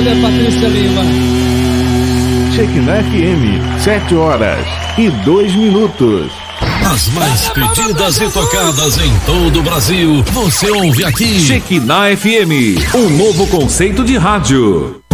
Júlia Patrícia Lima. Shekinah FM, 7h02. As mais pedidas e tocadas em todo o Brasil, você ouve aqui. Shekinah FM, um novo conceito de rádio.